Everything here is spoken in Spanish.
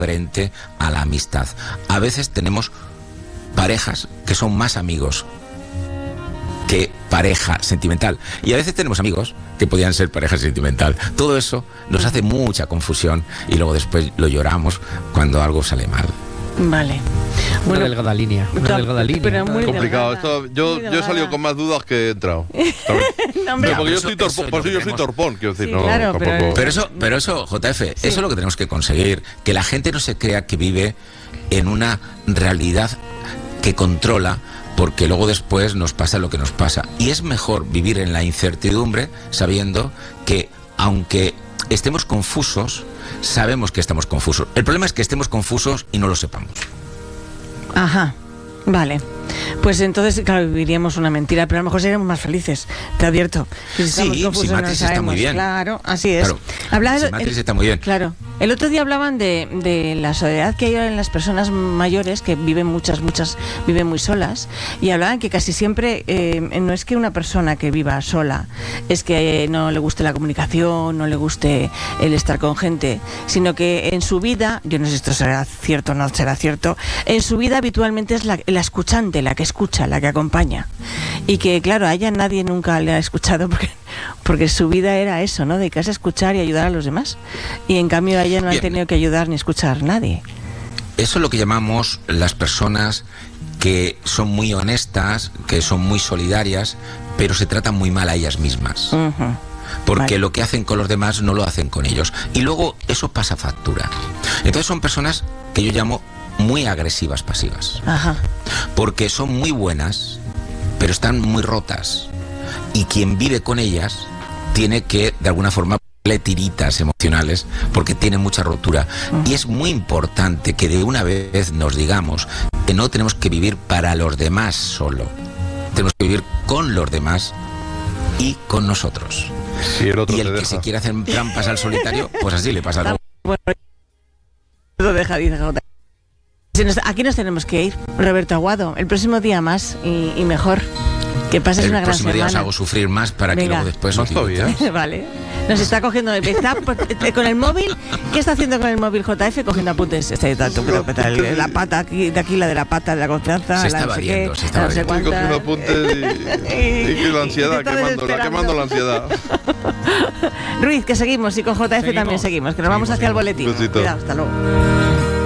frente a la amistad. A veces tenemos parejas que son más amigos que pareja sentimental. Y a veces tenemos amigos que podían ser pareja sentimental. Todo eso nos hace mucha confusión y luego después lo lloramos cuando algo sale mal. Vale. Una delgada línea. Una delgada línea. Pero muy complicado. delgada, Yo he salido con más dudas que he entrado. No, hombre, Porque yo eso- soy torpón, eso pues es lo yo soy que torpón, quiero decir, Sí, no, claro, tampoco. Pero eso, JF, eso es lo que tenemos que conseguir, que la gente no se crea que vive en una realidad que controla, porque luego después nos pasa lo que nos pasa. Y es mejor vivir en la incertidumbre sabiendo que, aunque estemos confusos, sabemos que estamos confusos. El problema es que estemos confusos y no lo sepamos. Ajá, vale. Pues entonces, claro, viviríamos una mentira, pero a lo mejor seríamos más felices, te advierto. Que si Sí, estamos confusos, si Matrix no está muy sabemos. bien. Claro, así es. Claro, Hablaba si Matrix está muy bien. Claro. El otro día hablaban de la soledad que hay en las personas mayores, que viven muchas viven muy solas, y hablaban que casi siempre no es que una persona que viva sola es que no le guste la comunicación, no le guste el estar con gente, sino que en su vida, yo no sé si esto será cierto o no será cierto, en su vida habitualmente es la escuchante, la que escucha, la que acompaña, y que claro, a ella nadie nunca le ha escuchado porque su vida era eso, ¿no? Dedicarse a escuchar y ayudar a los demás, y en cambio a ella no han Bien. tenido que ayudar ni escuchar nadie. Eso es lo que llamamos las personas que son muy honestas, que son muy solidarias, pero se tratan muy mal a ellas mismas. Ujú. Porque Vale. lo que hacen con los demás no lo hacen con ellos. Y luego eso pasa factura. Entonces son personas que yo llamo muy agresivas pasivas. Ajá. Porque son muy buenas, pero están muy rotas. Y quien vive con ellas tiene que, de alguna forma, darle tiritas emocionales porque tiene mucha rotura. Y es muy importante que de una vez nos digamos que no tenemos que vivir para los demás solo. Tenemos que vivir con los demás y con nosotros. Si el otro Y el te que deja. se quiere hacer trampas al solitario, pues así le pasa. Bueno, lo deja, dice Jota. Aquí nos tenemos que ir, Roberto Aguado. El próximo día más y mejor. Que pases El una gran próximo día os semana. hago sufrir más para que Venga. luego después ¿Más os todavía? disfrutéis. Vale. Nos está cogiendo. Está con el móvil. ¿Qué está haciendo con el móvil JF? Cogiendo apuntes. La pata aquí, de aquí, la de la pata de la confianza. Se la está no sé variando, qué, se está la no sé variando. Estoy cuánta. cogiendo apuntes y que la ansiedad, está desesperando. quemando la ansiedad. Ruiz, que seguimos. Y con JF también seguimos. Que nos vamos hacia el boletín. Besito. Cuidado, hasta luego.